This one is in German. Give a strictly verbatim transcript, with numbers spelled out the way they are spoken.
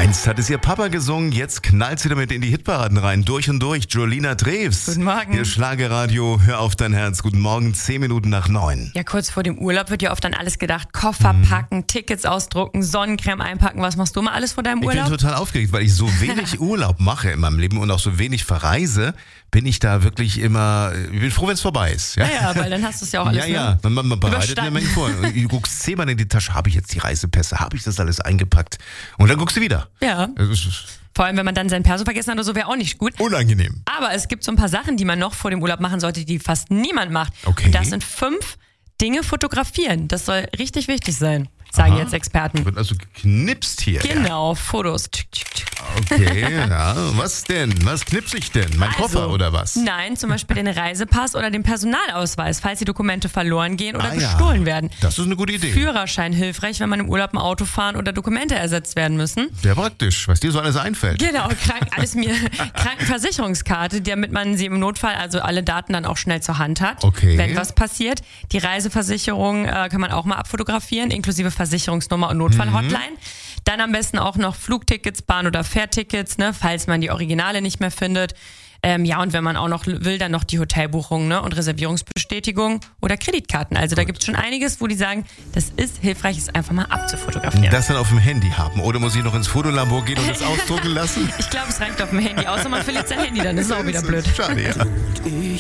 Einst hat es ihr Papa gesungen, jetzt knallt sie damit in die Hitparaden rein. Durch und durch, Jolina Drews. Guten Morgen. Hier Schlagerradio, hör auf dein Herz. Guten Morgen, zehn Minuten nach neun. Ja, kurz vor dem Urlaub wird ja oft an alles gedacht. Koffer Mhm. packen, Tickets ausdrucken, Sonnencreme einpacken. Was machst du mal alles vor deinem Ich Urlaub? bin total aufgeregt, weil ich so wenig Urlaub mache in meinem Leben und auch so wenig verreise, bin ich da wirklich immer, ich bin froh, wenn es vorbei ist. Ja, Ja, ja, weil dann hast du es ja auch alles. ja, ja. Man, man, man bereitet eine Überstanden. Menge vor. Und du guckst zehnmal in die Tasche, habe ich jetzt die Reisepässe, habe ich das alles eingepackt? Und dann guckst du wieder. Ne? Ja, Das ist vor allem, wenn man dann sein Perso vergessen hat oder so, wäre auch nicht gut. unangenehm. Aber es gibt so ein paar Sachen, die man noch vor dem Urlaub machen sollte, die fast niemand macht. Okay. Und das sind fünf Dinge fotografieren. Das soll richtig wichtig sein, sagen Aha. jetzt Experten. Wird also geknipst hier. Genau, Fotos. Tschuk, tschuk, tschuk. Okay, ja. Was denn? Was knipse ich denn? Mein Koffer Also, oder was? Nein, zum Beispiel den Reisepass oder den Personalausweis, falls die Dokumente verloren gehen oder Ah, ja. gestohlen werden. Das ist eine gute Idee. Führerschein hilfreich, wenn man im Urlaub ein Auto fahren oder Dokumente ersetzt werden müssen. Sehr praktisch, was dir so alles einfällt. Genau, krank, alles mir Krankenversicherungskarte, damit man sie im Notfall, also alle Daten dann auch schnell zur Hand hat, Okay. wenn was passiert. Die Reiseversicherung äh, kann man auch mal abfotografieren, inklusive Versicherungsnummer und Notfallhotline. Dann am besten auch noch Flugtickets, Bahn- oder Fährtickets, ne, falls man die Originale nicht mehr findet. Ähm, ja, und wenn man auch noch will, dann noch die Hotelbuchung, ne, und Reservierungsbestätigung oder Kreditkarten. Also da gibt es schon einiges, wo die sagen, das ist hilfreich, es einfach mal abzufotografieren. Das dann auf dem Handy haben. Oder muss ich noch ins Fotolabor gehen und das ausdrucken lassen? Ich glaube, es reicht auf dem Handy, außer man verliert sein Handy, dann ist es auch wieder blöd. Schade, ja.